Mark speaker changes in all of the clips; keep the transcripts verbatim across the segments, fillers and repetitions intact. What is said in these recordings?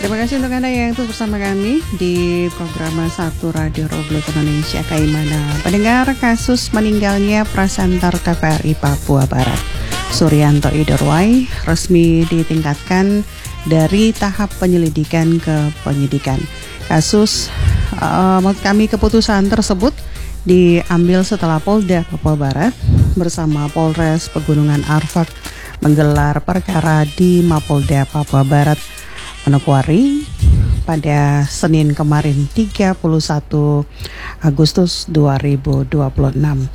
Speaker 1: Terima kasih untuk Anda yang terus bersama kami di program satu Radio Republik Indonesia Kaimana. Pendengar, kasus meninggalnya Prasantar T V R I Papua Barat Suryanto Idorwai resmi ditingkatkan dari tahap penyelidikan ke penyidikan. Kasus uh, maksud kami keputusan tersebut diambil setelah Polda Papua Barat bersama Polres Pegunungan Arfak menggelar perkara di Mapolda Papua Barat Manokwari pada Senin kemarin tiga puluh satu Agustus dua ribu dua puluh enam.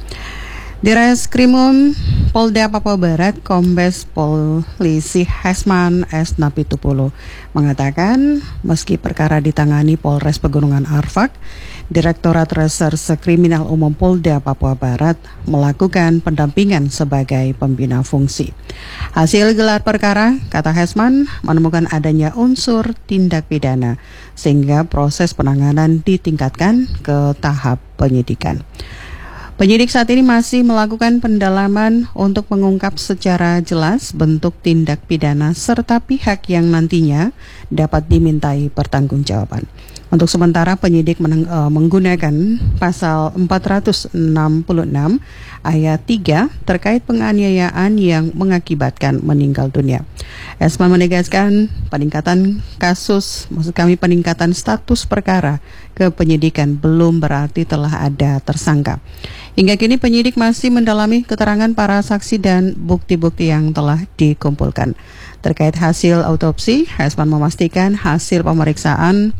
Speaker 1: Direskrimum Polda Papua Barat Kombes Polisi Hesman S. Napitupulu mengatakan meski perkara ditangani Polres Pegunungan Arfak, Direktorat Reserse Kriminal Umum Polda Papua Barat melakukan pendampingan sebagai pembina fungsi. Hasil gelar perkara, kata Hesman, menemukan adanya unsur tindak pidana sehingga proses penanganan ditingkatkan ke tahap penyidikan. Penyidik saat ini masih melakukan pendalaman untuk mengungkap secara jelas bentuk tindak pidana serta pihak yang nantinya dapat dimintai pertanggungjawaban. Untuk sementara penyidik meneng, uh, menggunakan pasal empat ratus enam puluh enam ayat tiga terkait penganiayaan yang mengakibatkan meninggal dunia. Esman menegaskan peningkatan kasus, maksud kami peningkatan status perkara ke penyidikan belum berarti telah ada tersangka. Hingga kini penyidik masih mendalami keterangan para saksi dan bukti-bukti yang telah dikumpulkan. Terkait hasil autopsi, Esman memastikan hasil pemeriksaan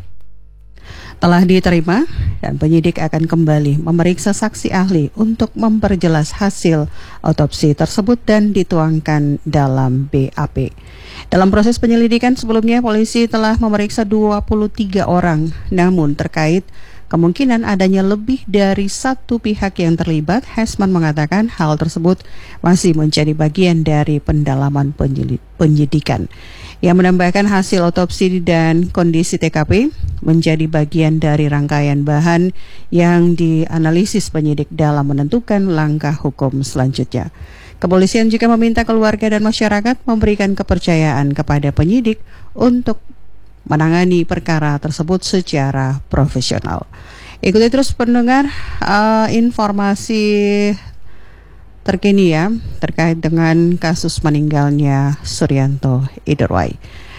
Speaker 1: telah diterima dan penyidik akan kembali memeriksa saksi ahli untuk memperjelas hasil autopsi tersebut dan dituangkan dalam B A P. Dalam proses penyelidikan sebelumnya, polisi telah memeriksa dua puluh tiga orang, namun terkait kemungkinan adanya lebih dari satu pihak yang terlibat, Hesman mengatakan hal tersebut masih menjadi bagian dari pendalaman penyidikan. Yang menambahkan hasil otopsi dan kondisi T K P menjadi bagian dari rangkaian bahan yang dianalisis penyidik dalam menentukan langkah hukum selanjutnya. Kepolisian juga meminta keluarga dan masyarakat memberikan kepercayaan kepada penyidik untuk menangani perkara tersebut secara profesional. Ikuti terus pendengar uh, informasi terkini ya terkait dengan kasus meninggalnya Suryanto Idorwai.